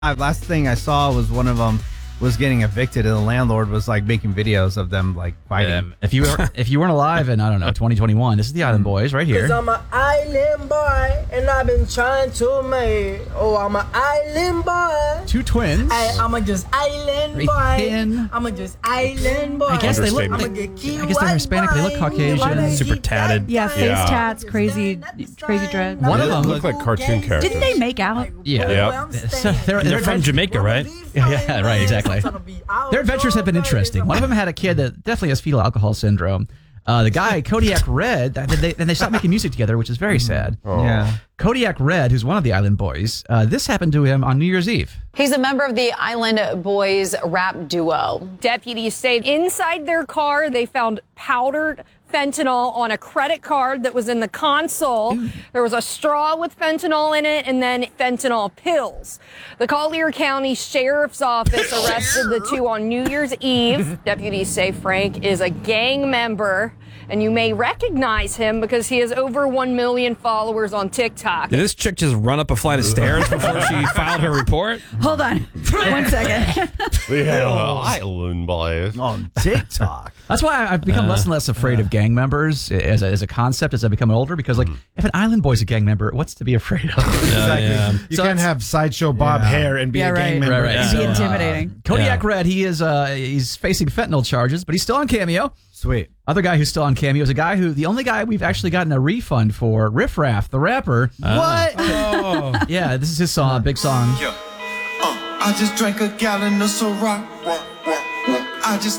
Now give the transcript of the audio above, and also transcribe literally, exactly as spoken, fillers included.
Uh, last thing I saw was one of them was getting evicted, and the landlord was like making videos of them like fighting. Um, if you were, if you weren't alive in I don't know twenty twenty-one, this is the Island Boys right here. Cause I'm an island boy and I've been trying to make. Oh, I'm an island boy. Two twins. I, I'm a just island Very boy. thin. I'm a just island boy. I guess they look. Understatement. They, I'ma get key I guess they're white Hispanic. They look wine. Caucasian. Super tatted. Yeah, face Yeah. tats, crazy, crazy dread. One of them look like cartoon characters. Didn't they make out? Yeah. Yeah. So they're, They're from Jamaica, right? Yeah, yeah, right, exactly. Their adventures have been interesting. One of them had a kid that definitely has fetal alcohol syndrome. Uh, the guy, Kodiak Red, and they, and they stopped making music together, which is very sad. Oh. Yeah. Kodiak Red, who's one of the Island Boys, uh, this happened to him on New Year's Eve. He's a member of the Island Boys rap duo. Deputies say inside their car, they found powdered fentanyl on a credit card that was in the console. There was a straw with fentanyl in it and then fentanyl pills. The Collier County Sheriff's Office arrested the two on New Year's Eve. Deputies say Frank is a gang member, and you may recognize him because he has over one million followers on TikTok. Did this chick just run up a flight of stairs before she filed her report? Hold on. One second. Yeah, Island Boys. On TikTok. That's why I've become less and less afraid of gang members as a, as a concept as I become older, because like if an Island Boy's a gang member, what's to be afraid of? Exactly. Yeah. You So can't it's- have Sideshow Bob Yeah. hair and be Yeah, a gang right. member. Right, right. It'd be So, uh, intimidating. Kodiak Yeah. Red, he is uh, he's facing fentanyl charges, but he's still on Cameo. Sweet. Other guy who's still on Cameo is a guy who, the only guy we've actually gotten a refund for, Riff Raff, the rapper. What? Oh. Yeah, this is his song, big song. I just drank a gallon of Ciroc. I just